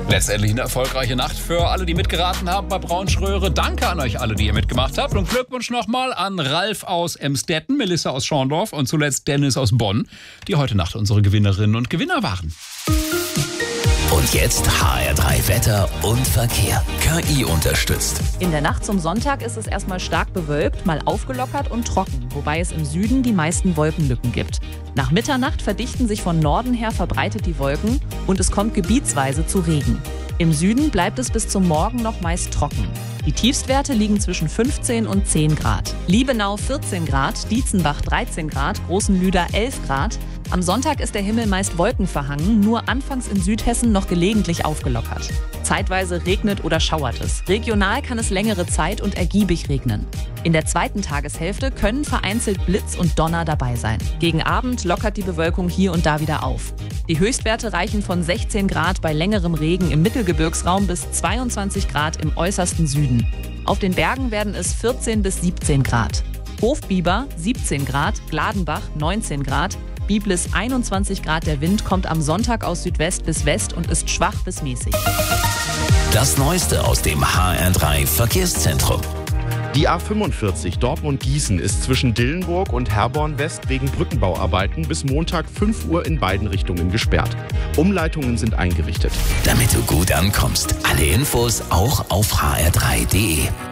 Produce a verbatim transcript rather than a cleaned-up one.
Letztendlich eine erfolgreiche Nacht für alle, die mitgeraten haben bei Braunschröhre. Danke an euch alle, die ihr mitgemacht habt. Und Glückwunsch nochmal an Ralf aus Emstetten, Melissa aus Schorndorf und zuletzt Dennis aus Bonn, die heute Nacht unsere Gewinnerinnen und Gewinner waren. Und jetzt H R drei Wetter und Verkehr. K I unterstützt. In der Nacht zum Sonntag ist es erstmal stark bewölkt, mal aufgelockert und trocken, wobei es im Süden die meisten Wolkenlücken gibt. Nach Mitternacht verdichten sich von Norden her verbreitet die Wolken und es kommt gebietsweise zu Regen. Im Süden bleibt es bis zum Morgen noch meist trocken. Die Tiefstwerte liegen zwischen fünfzehn und zehn Grad. Liebenau vierzehn Grad, Dietzenbach dreizehn Grad, Großenlüder elf Grad. Am Sonntag ist der Himmel meist wolkenverhangen, nur anfangs in Südhessen noch gelegentlich aufgelockert. Zeitweise regnet oder schauert es. Regional kann es längere Zeit und ergiebig regnen. In der zweiten Tageshälfte können vereinzelt Blitz und Donner dabei sein. Gegen Abend lockert die Bewölkung hier und da wieder auf. Die Höchstwerte reichen von sechzehn Grad bei längerem Regen im Mittelgebirgsraum bis zweiundzwanzig Grad im äußersten Süden. Auf den Bergen werden es vierzehn bis siebzehn Grad. Hofbiber siebzehn Grad, Gladenbach neunzehn Grad, Biblis einundzwanzig Grad. Der Wind kommt am Sonntag aus Südwest bis West und ist schwach bis mäßig. Das Neueste aus dem H R drei Verkehrszentrum. Die A fünfundvierzig Dortmund-Gießen ist zwischen Dillenburg und Herborn West wegen Brückenbauarbeiten bis Montag fünf Uhr in beiden Richtungen gesperrt. Umleitungen sind eingerichtet. Damit du gut ankommst, alle Infos auch auf h r drei punkt d e.